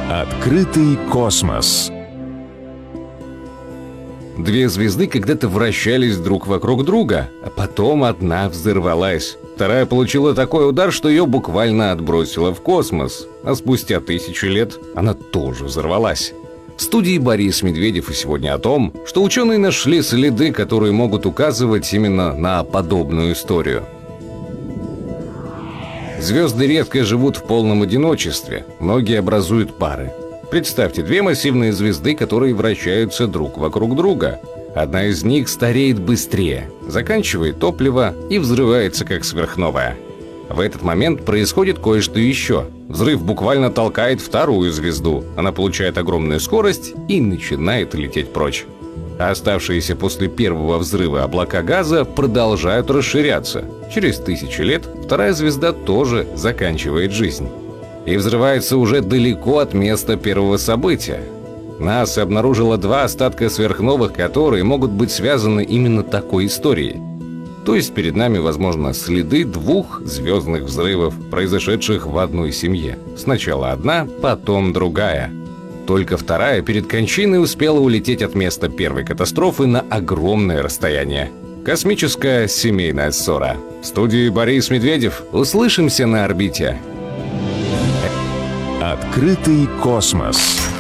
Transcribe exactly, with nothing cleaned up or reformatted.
Открытый космос. Две звезды когда-то вращались друг вокруг друга, а потом одна взорвалась. Вторая получила такой удар, что ее буквально отбросило в космос. А спустя тысячи лет она тоже взорвалась. В студии Борис Медведев, и сегодня о том, что ученые нашли следы, которые могут указывать именно на подобную историю. Звезды редко живут в полном одиночестве, многие образуют пары. Представьте, две массивные звезды, которые вращаются друг вокруг друга. Одна из них стареет быстрее, заканчивает топливо и взрывается как сверхновая. В этот момент происходит кое-что еще. Взрыв буквально толкает вторую звезду. Она получает огромную скорость и начинает лететь прочь. А оставшиеся после первого взрыва облака газа продолжают расширяться. Через тысячи лет вторая звезда тоже заканчивает жизнь. И взрывается уже далеко от места первого события. НАСА обнаружила два остатка сверхновых, которые могут быть связаны именно такой историей. То есть перед нами, возможно, следы двух звездных взрывов, произошедших в одной семье. Сначала одна, потом другая. Только вторая перед кончиной успела улететь от места первой катастрофы на огромное расстояние. Космическая семейная ссора. В студии Борис Медведев. Услышимся на орбите. Открытый космос.